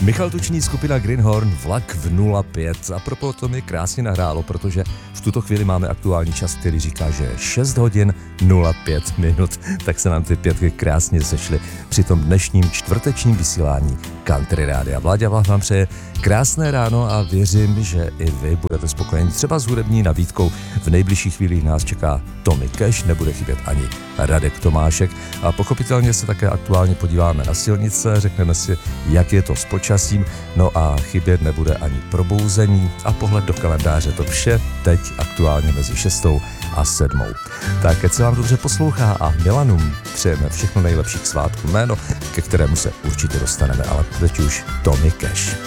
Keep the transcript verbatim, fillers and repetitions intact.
Michal Tučný, skupina Greenhorn, Vlak v nula pět. A proto to mi krásně nahrálo, protože v tuto chvíli máme aktuální čas, který říká, že je šest hodin nula pět minut. Tak se nám ty pětky krásně sešly při tom dnešním čtvrtečním vysílání Country Rádia. Vláďa Vlach vám přeje krásné ráno a věřím, že i vy budete spokojeni. Třeba s hudební nabídkou v nejbližších chvílích nás čeká Tommy Cash, nebude chybět ani Radek Tomášek a pochopitelně se také aktuálně podíváme na silnice, řekneme si, jak je to s počasím, no a chybět nebude ani probouzení a pohled do kalendáře. To vše teď aktuálně mezi šestou a sedmou. Tak, ať se vám dobře poslouchá a Milanům přejeme všechno nejlepší k svátku, jméno, ke kterému se určitě dostaneme, ale teď už Tommy Cash.